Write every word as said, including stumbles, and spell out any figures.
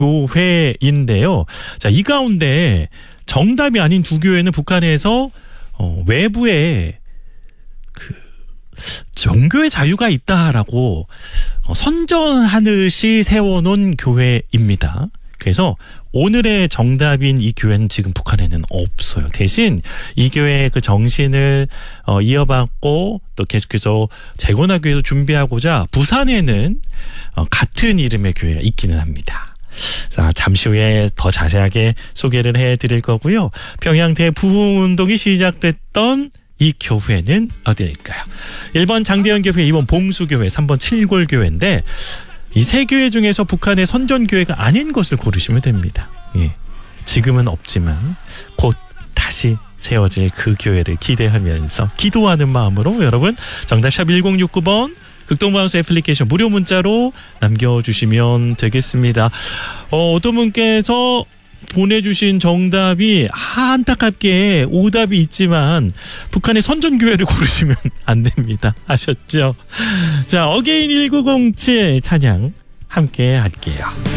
교회인데요. 자, 이 가운데 정답이 아닌 두 교회는 북한에서 어, 외부에 그 종교의 자유가 있다라고 어, 선전하듯이 세워놓은 교회입니다. 그래서 오늘의 정답인 이 교회는 지금 북한에는 없어요. 대신 이 교회의 그 정신을 어, 이어받고 또 계속해서 재건하기 위해서 준비하고자 부산에는 어, 같은 이름의 교회가 있기는 합니다. 자, 잠시 후에 더 자세하게 소개를 해드릴 거고요. 평양 대부흥운동이 시작됐던 이 교회는 어디일까요? 일 번 장대현 교회, 이 번 봉수교회, 삼 번 칠골교회인데 이 세 교회 중에서 북한의 선전교회가 아닌 것을 고르시면 됩니다. 예. 지금은 없지만 곧 다시 세워질 그 교회를 기대하면서 기도하는 마음으로 여러분 정답 샵 일공육구 번 극동방송 애플리케이션 무료 문자로 남겨주시면 되겠습니다. 어, 어떤 분께서 보내주신 정답이 아, 안타깝게 오답이 있지만 북한의 선전교회를 고르시면 안 됩니다. 아셨죠? 자, 어게인 천구백칠 찬양 함께 할게요.